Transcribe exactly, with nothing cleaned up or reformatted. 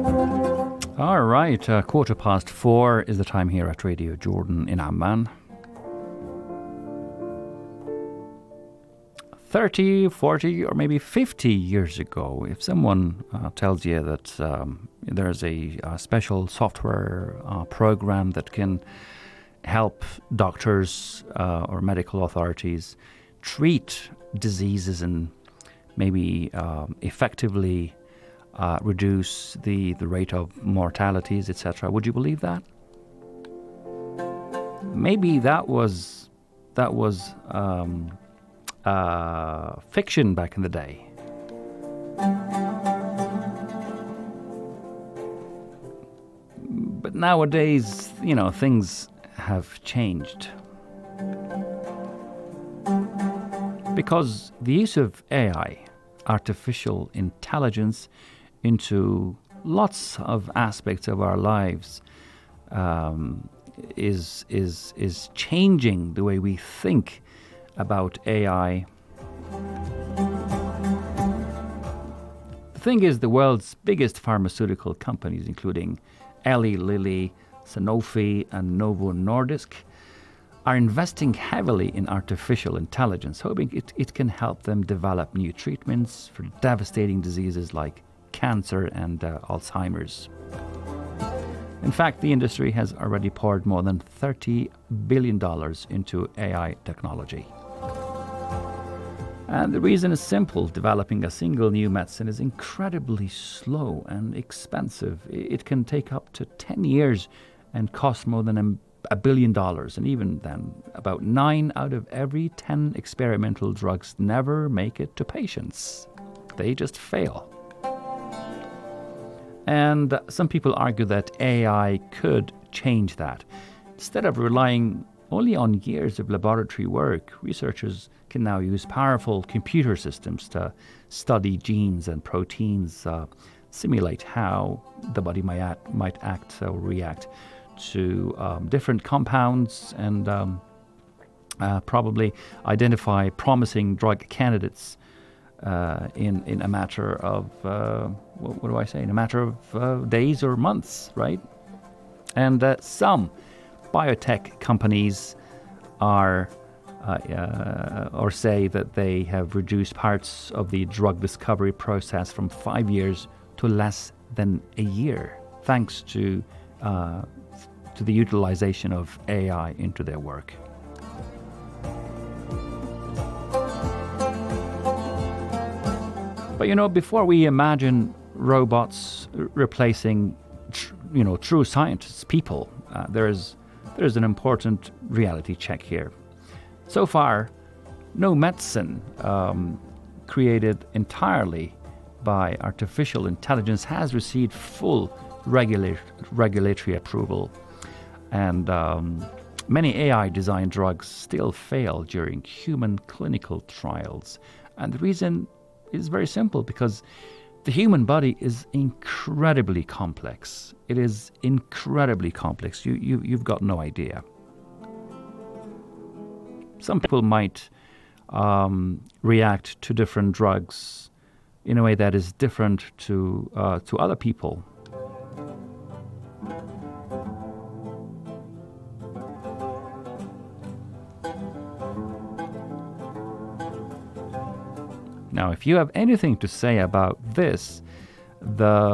All right, uh, quarter past four is the time here at Radio Jordan in Amman. thirty, forty, or maybe fifty years ago, if someone uh, tells you that um, there's a, a special software uh, program that can help doctors uh, or medical authorities treat diseases and maybe um, effectively uh, reduce the, the rate of mortalities, et cetera, would you believe that? Maybe that was that was. Um, Uh, fiction back in the day. But nowadays, you know, things have changed. Because the use of A I, artificial intelligence, into lots of aspects of our lives um, is, is, is changing the way we think about A I. The thing is, the world's biggest pharmaceutical companies, including Eli Lilly, Sanofi, and Novo Nordisk, are investing heavily in artificial intelligence, hoping it, it can help them develop new treatments for devastating diseases like cancer and uh, Alzheimer's. In fact, the industry has already poured more than thirty billion dollars into A I technology. And the reason is simple. Developing a single new medicine is incredibly slow and expensive. It can take up to ten years and cost more than a billion dollars. And even then, about nine out of every ten experimental drugs never make it to patients. They just fail. And some people argue that A I could change that. Instead of relying only on years of laboratory work, researchers can now use powerful computer systems to study genes and proteins, uh, simulate how the body might act, might act or react to um, different compounds, and um, uh, probably identify promising drug candidates uh, in, in a matter of, uh, what, what do I say, in a matter of uh, days or months, right? And uh, some biotech companies are uh, uh, or say that they have reduced parts of the drug discovery process from five years to less than a year, thanks to uh, to the utilization of A I into their work. But you know, before we imagine robots r- replacing, tr- you know, true scientists, people, uh, there is there is an important reality check here. So far, no medicine um, created entirely by artificial intelligence has received full regula- regulatory approval, and um, many A I-designed drugs still fail during human clinical trials. And the reason is very simple, because the human body is incredibly complex. It is incredibly complex. You, you, you've got no idea. Some people might um, react to different drugs in a way that is different to uh, to other people. Now, if you have anything to say about this, the